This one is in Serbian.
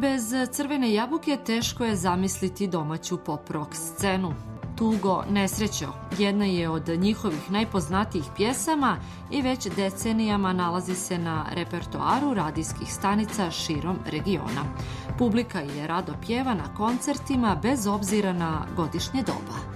Bez Crvene jabuke teško je zamisliti domaću pop-rock scenu. Tugo, nesrećo jedna je od njihovih najpoznatijih pjesama i već decenijama nalazi se na repertoaru radijskih stanica širom regiona. Publika je rado pjeva na koncertima bez obzira na godišnje doba.